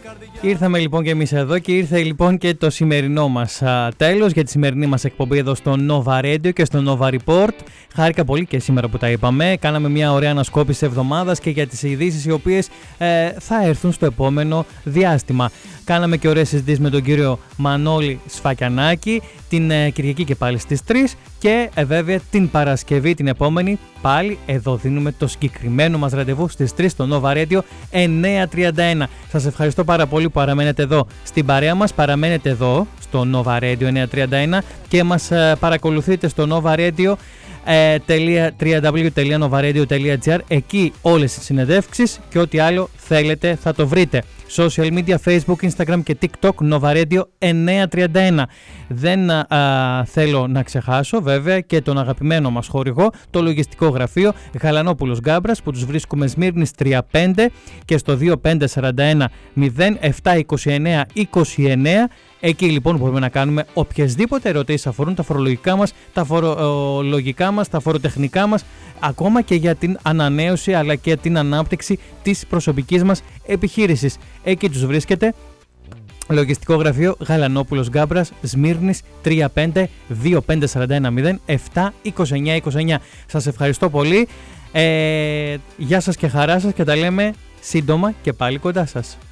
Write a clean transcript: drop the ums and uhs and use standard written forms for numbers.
Ήρθαμε λοιπόν και εμείς εδώ και ήρθε λοιπόν και το σημερινό μας τέλος για τη σημερινή μας εκπομπή εδώ στο Nova Radio και στο Nova Report. Χάρηκα πολύ και σήμερα που τα είπαμε. Κάναμε μια ωραία ανασκόπηση εβδομάδας και για τις ειδήσεις οι οποίες θα έρθουν στο επόμενο διάστημα. Κάναμε και ωραίες συζητήσεις με τον κύριο Μανώλη Σφακιανάκη την Κυριακή και πάλι στις 3 και βέβαια την Παρασκευή την επόμενη πάλι εδώ δίνουμε το συγκεκριμένο μας ραντεβού στις 3 στο Nova Radio 9:31. Σας ευχαριστώ πάρα πολύ που παραμένετε εδώ στην παρέα μας, παραμένετε εδώ στο Nova Radio 9:31 και μας παρακολουθείτε στο Nova Radio www.novaradio.gr. Εκεί όλες οι συνεντεύξεις και ό,τι άλλο θέλετε θα το βρείτε. Social media, Facebook, Instagram και TikTok Nova Radio 9:31. Δεν θέλω να ξεχάσω βέβαια και τον αγαπημένο μας χορηγό, το λογιστικό γραφείο Γαλανόπουλος Γκάμπρας που τους βρίσκουμε Σμύρνης 35 και στο 2541 0729 29. Εκεί λοιπόν μπορούμε να κάνουμε οποιασδήποτε ερωτήσεις αφορούν τα φορολογικά μας, τα φορολογικά μας, τα φοροτεχνικά μας, ακόμα και για την ανανέωση αλλά και την ανάπτυξη της προσωπικής μας επιχείρησης. Εκεί τους βρίσκεται. Λογιστικό γραφείο Γαλανόπουλος Γκάμπρας, Σμύρνης 35 2541 0729 29. Σας ευχαριστώ πολύ. Γεια σας και χαρά σας και τα λέμε σύντομα και πάλι κοντά σας.